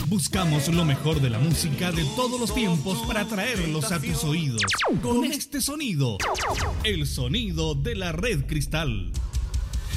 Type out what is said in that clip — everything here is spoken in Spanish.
Buscamos lo mejor de la música de todos los tiempos para traerlos a tus oídos. Con este sonido, el sonido de la Red Cristal.